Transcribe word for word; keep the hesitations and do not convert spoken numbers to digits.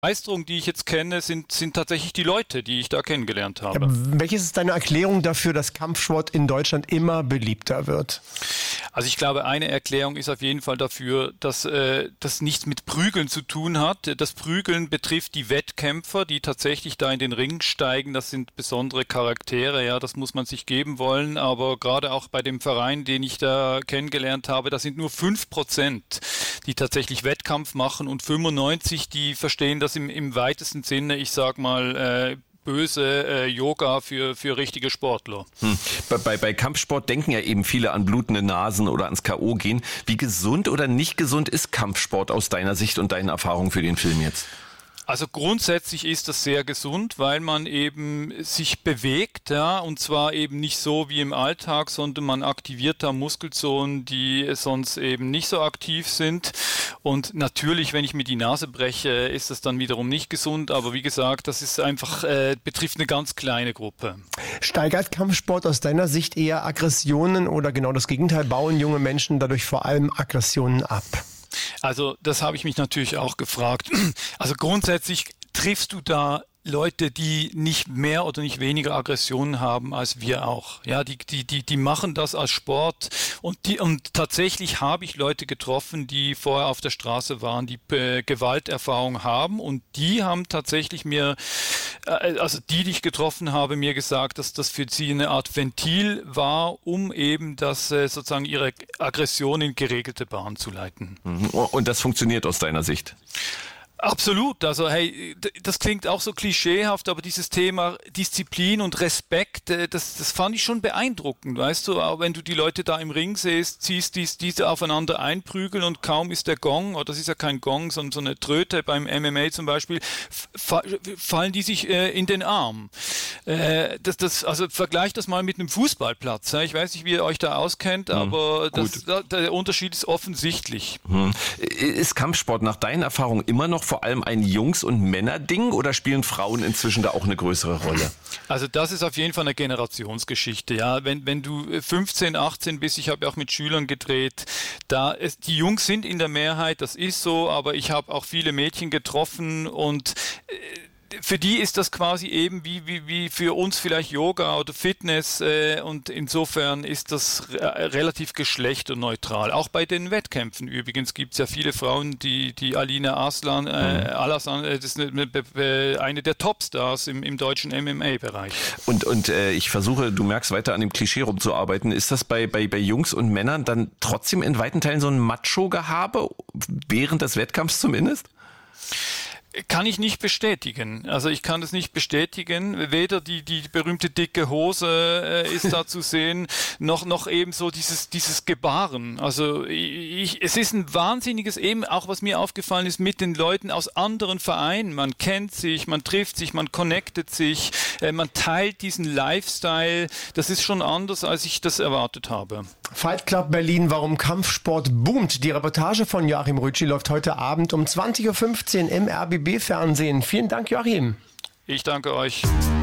Begeisterung, die ich jetzt kenne, sind, sind tatsächlich die Leute, die ich da kennengelernt habe. Ja, welches ist deine Erklärung dafür, dass Kampfsport in Deutschland immer beliebter wird? Also ich glaube, eine Erklärung ist auf jeden Fall dafür, dass äh, das nichts mit Prügeln zu tun hat. Das Prügeln betrifft die Wettkämpfer, die tatsächlich da in den Ring steigen. Das sind besondere Charaktere, ja, das muss man sich geben wollen. Aber gerade auch bei dem Verein, den ich da kennengelernt habe, das sind nur fünf Prozent, die tatsächlich Wettkampf machen und fünfundneunzig, die verstehen das im, im weitesten Sinne, ich sag mal, äh, böse äh, Yoga für, für richtige Sportler. Hm. Bei, bei, bei Kampfsport denken ja eben viele an blutende Nasen oder ans K O gehen. Wie gesund oder nicht gesund ist Kampfsport aus deiner Sicht und deinen Erfahrungen für den Film jetzt? Also grundsätzlich ist das sehr gesund, weil man eben sich bewegt, ja, und zwar eben nicht so wie im Alltag, sondern man aktiviert da Muskelzonen, die sonst eben nicht so aktiv sind. Und natürlich, wenn ich mir die Nase breche, ist das dann wiederum nicht gesund. Aber wie gesagt, das ist einfach, äh, betrifft eine ganz kleine Gruppe. Steigert Kampfsport aus deiner Sicht eher Aggressionen oder genau das Gegenteil? Bauen junge Menschen dadurch vor allem Aggressionen ab? Also das habe ich mich natürlich auch gefragt. Also grundsätzlich triffst du da Leute, die nicht mehr oder nicht weniger Aggressionen haben als wir auch. Ja, die, die, die, die machen das als Sport und die, und tatsächlich habe ich Leute getroffen, die vorher auf der Straße waren, die äh, Gewalterfahrung haben und die haben tatsächlich mir, äh, also die, die ich getroffen habe, mir gesagt, dass das für sie eine Art Ventil war, um eben das äh, sozusagen ihre Aggression in geregelte Bahn zu leiten. Und das funktioniert aus deiner Sicht? Absolut, also hey, das klingt auch so klischeehaft, aber dieses Thema Disziplin und Respekt, das, das fand ich schon beeindruckend, weißt du, auch wenn du die Leute da im Ring siehst, siehst die, diese aufeinander einprügeln und kaum ist der Gong, oder das ist ja kein Gong, sondern so eine Tröte beim M M A zum Beispiel, fa- fallen die sich äh, in den Arm. Äh, das, das, also vergleicht das mal mit einem Fußballplatz, ja? Ich weiß nicht, wie ihr euch da auskennt, hm, aber das, da, der Unterschied ist offensichtlich. Hm. Ist Kampfsport nach deinen Erfahrungen immer noch vor allem ein Jungs- und Männerding oder spielen Frauen inzwischen da auch eine größere Rolle? Also das ist auf jeden Fall eine Generationsgeschichte. Ja, wenn wenn du fünfzehn, achtzehn bist, ich habe ja auch mit Schülern gedreht, da ist, die Jungs sind in der Mehrheit, das ist so, aber ich habe auch viele Mädchen getroffen und äh, für die ist das quasi eben wie, wie, wie für uns vielleicht Yoga oder Fitness äh, und insofern ist das re- relativ geschlechterneutral. Auch bei den Wettkämpfen übrigens gibt es ja viele Frauen, die, die Alina Arslan, äh, mhm. Alasan, äh, das ist eine, eine der Topstars im, im deutschen M M A-Bereich. Und, und äh, ich versuche, du merkst, weiter an dem Klischee rumzuarbeiten. Ist das bei, bei, bei Jungs und Männern dann trotzdem in weiten Teilen so ein Macho-Gehabe, während des Wettkampfs zumindest? Kann ich nicht bestätigen. Also ich kann das nicht bestätigen. Weder die die berühmte dicke Hose äh, ist da zu sehen, noch noch eben so dieses dieses Gebaren. Also ich, es ist ein wahnsinniges, eben auch was mir aufgefallen ist, mit den Leuten aus anderen Vereinen. Man kennt sich, man trifft sich, man connectet sich, äh, man teilt diesen Lifestyle. Das ist schon anders, als ich das erwartet habe. Fight Club Berlin, warum Kampfsport boomt. Die Reportage von Joachim Rütschi läuft heute Abend um zwanzig Uhr fünfzehn im R B B-Fernsehen. Vielen Dank, Joachim. Ich danke euch.